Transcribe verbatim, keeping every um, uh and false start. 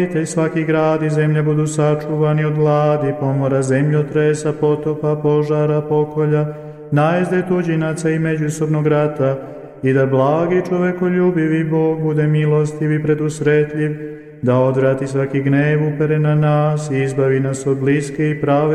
Svaki grad i zemlja budu sačuvani od gladi, pomora, zemljotresa, potopa, požara, pokolja, najezde tuđinaca i međusobnog rata, i da blagi čovekoljubivi Bog bude milostiv i predusretljiv, da odvrati svaki gnev upere na nas i izbavi nas od bliske i prave